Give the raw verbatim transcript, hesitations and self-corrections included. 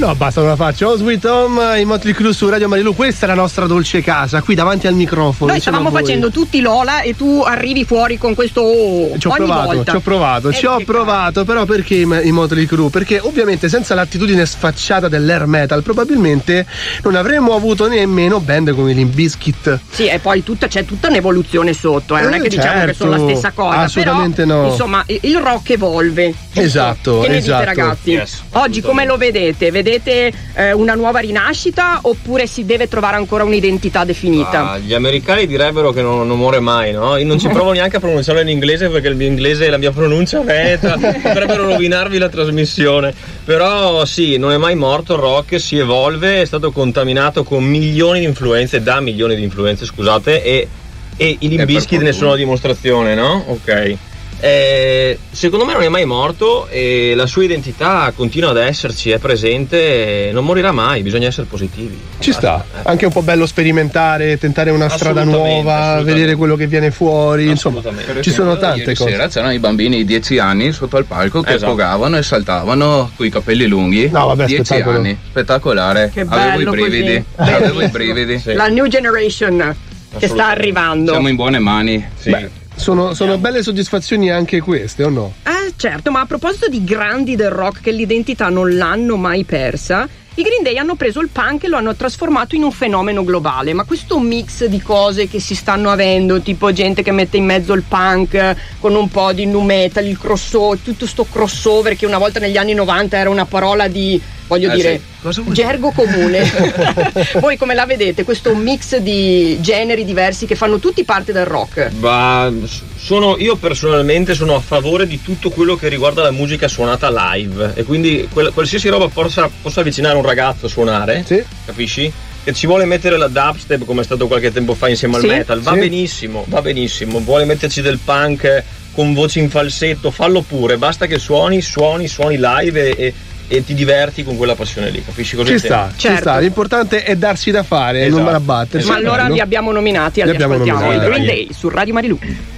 no, basta, non la faccio. Oh Sweet Home, i Motley Crue su Radio Marilù. Questa è la nostra dolce casa, qui davanti al microfono. Noi stavamo facendo tutti Lola e tu arrivi fuori con questo oh, ci ho ogni provato, volta. ci ho provato, eh, ci ho provato, però perché i, i Motley Crue? Perché ovviamente senza l'attitudine sfacciata dell'air metal probabilmente non avremmo avuto nemmeno band come i Limp Bizkit. Sì, e poi tutta, c'è tutta un'evoluzione sotto, eh, non è che certo, diciamo che sono la stessa cosa. Assolutamente però, no. Insomma, il rock evolve. Esatto, che ne esatto. dite, ragazzi? Yes, Oggi come lo vedete? Vedete eh, una nuova rinascita oppure si deve trovare ancora un'identità definita? Ah, gli americani direbbero che non, non muore mai, no? Io non ci provo neanche a pronunciarlo in inglese perché il mio inglese e la mia pronuncia meta potrebbero rovinarvi la trasmissione. Però sì, non è mai morto il rock, si evolve, è stato contaminato con milioni di influenze, da milioni di influenze, scusate, e, e i Limp Bizkit ne sono la dimostrazione, no? Ok. Eh, secondo me non è mai morto e la sua identità continua ad esserci, è presente, non morirà mai, bisogna essere positivi. Ci sta, anche un po' bello sperimentare, tentare una strada nuova, vedere quello che viene fuori, insomma ci sono tante ieri cose. Sera c'erano i bambini di dieci anni sotto al palco che Esatto. sfogavano e saltavano coi capelli lunghi. No, vabbè, dieci spettacolo. anni, spettacolare. Che Avevo i bello brividi, così. avevo i brividi. Sì. La new generation che sta arrivando. Siamo in buone mani. Sì. Beh, sono, sono belle soddisfazioni anche queste, o no? Eh certo, ma a proposito di grandi del rock che l'identità non l'hanno mai persa, i Green Day hanno preso il punk e lo hanno trasformato in un fenomeno globale, ma questo mix di cose che si stanno avendo, tipo gente che mette in mezzo il punk con un po' di nu metal, il crossover, tutto sto crossover che una volta negli anni novanta era una parola di, voglio Eh, dire, sì. Cosa vuol gergo comune. Voi come la vedete? Questo mix di generi diversi che fanno tutti parte del rock? Ma sono, io personalmente sono a favore di tutto quello che riguarda la musica suonata live e quindi quel, qualsiasi roba possa, possa avvicinare un ragazzo a suonare, Sì. capisci? Che ci vuole mettere la dubstep come è stato qualche tempo fa insieme Sì, al metal, va sì. benissimo, va benissimo, vuole metterci del punk con voci in falsetto, fallo pure, basta che suoni, suoni, suoni live e, e e ti diverti con quella passione lì, capisci cosa Ci intendo? sta, ci Certo. sta, l'importante è darsi da fare e Esatto. non battersi. Ma allora li abbiamo nominati, Li li abbiamo ascoltiamo. nominati. I Green Day su Radio Marilù.